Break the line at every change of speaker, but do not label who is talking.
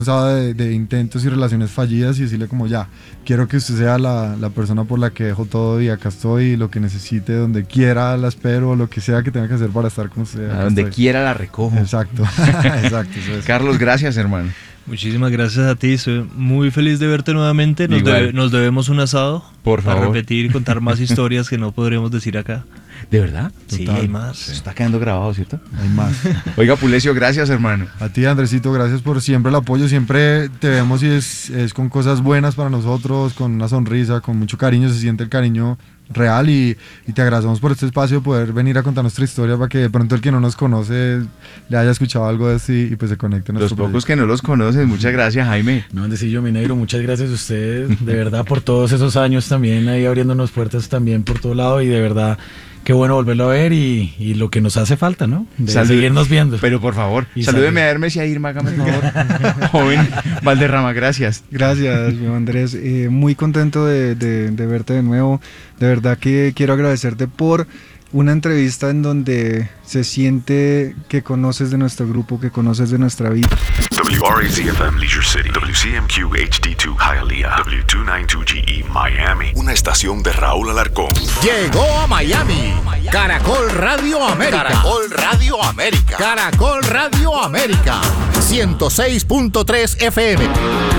de intentos y relaciones fallidas y decirle como ya, quiero que usted sea la persona por la que dejo todo y acá estoy, lo que necesite, donde quiera la espero, lo que sea que tenga que hacer para estar con usted.
A donde quiera la recojo.
Exacto, exacto. Eso es.
Carlos, gracias, hermano.
Muchísimas gracias a ti, estoy muy feliz de verte nuevamente. Nos debemos un asado.
Por favor.
Para repetir y contar más historias que no podremos decir acá.
¿De verdad?
Sí,
Total.
hay más.
Está quedando grabado, ¿cierto?
Hay más.
Oiga, Pulecio, gracias, hermano.
A ti, Andresito, gracias por siempre el apoyo. Siempre te vemos y es con cosas buenas para nosotros, con una sonrisa, con mucho cariño. Se siente el cariño real y te agradecemos por este espacio de poder venir a contar nuestra historia para que de pronto el que no nos conoce le haya escuchado algo de esto y pues se conecte a nuestro
Los pocos que no los conocen, muchas gracias, Jaime.
No, Andresillo, mi negro, muchas gracias a ustedes, de verdad, por todos esos años también, ahí abriéndonos puertas también por todo lado y de verdad, qué bueno volverlo a ver y lo que nos hace falta, ¿no? De seguirnos viendo.
Pero por favor,
Y
salúdeme a Hermes y a Irma, hágame el favor. Joven Valderrama, gracias.
Gracias, mi Andrés. Muy contento de verte de nuevo. De verdad que quiero agradecerte por una entrevista en donde se siente que conoces de nuestro grupo, que conoces de nuestra vida.
WRAC-FM Leisure City, WCMQ HD2 Hialeah, W292GE Miami. Una estación de Raúl Alarcón.
Llegó a Miami. Caracol Radio América. Caracol Radio América. Caracol Radio América. 106.3 FM.